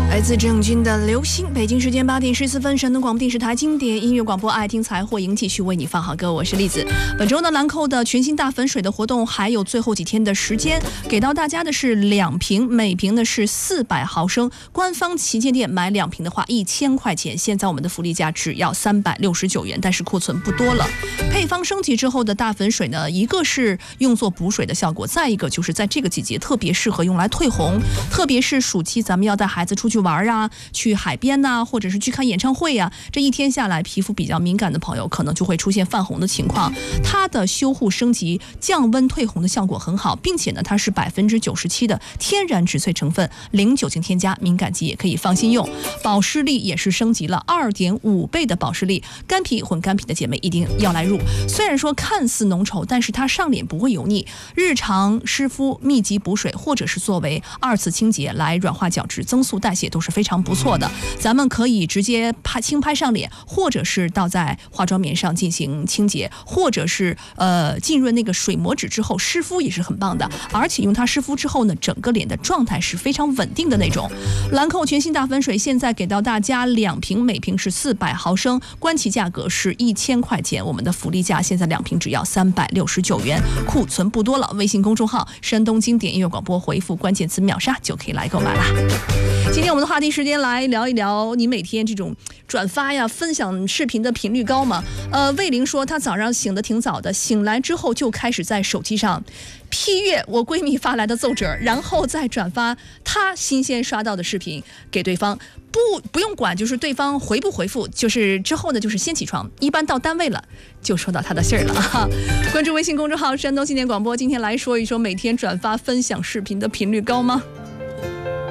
来自郑钧的流星，北京时间8点14分，山东广播电视台经典音乐广播，爱听财货营继续为你放好歌，我是栗子。本周呢，兰蔻的全新大粉水的活动还有最后几天的时间，给到大家的是2瓶，每瓶呢是400毫升，官方旗舰店买2瓶的话1000块钱，现在我们的福利价只要369元，但是库存不多了。配方升级之后的大粉水呢，一个是用作补水的效果，再一个就是在这个季节特别适合用来退红，特别是暑期咱们要带孩子出去玩啊，去海边啊，或者是去看演唱会啊，这一天下来皮肤比较敏感的朋友可能就会出现泛红的情况。它的修护升级降温退红的效果很好，并且呢它是97%的天然植萃成分，零酒精添加，敏感肌也可以放心用。保湿力也是升级了2.5倍的保湿力，干皮混干皮的姐妹一定要来入。虽然说看似浓稠，但是它上脸不会油腻，日常湿敷密集补水，或者是作为2次清洁来软化角质增速代谢都是非常不错的。咱们可以直接轻拍上脸，或者是倒在化妆棉上进行清洁，或者是浸润那个水膜纸之后湿敷也是很棒的。而且用它湿敷之后呢，整个脸的状态是非常稳定的那种。兰蔻全新大粉水现在给到大家2瓶，每瓶是400毫升，官旗价格是1000块钱，我们的福利价现在2瓶只要369元，库存不多了。微信公众号山东经典音乐广播回复关键词秒杀就可以来购买了。今天我们的话题时间来聊一聊，你每天这种转发呀分享视频的频率高吗？魏玲说她早上醒得挺早的，醒来之后就开始在手机上批阅我闺蜜发来的奏折，然后再转发她新鲜刷到的视频给对方，不用管就是对方回不回复，就是之后呢就是先起床，一般到单位了就收到她的信儿了。关注微信公众号山东经典广播，今天来说一说每天转发分享视频的频率高吗？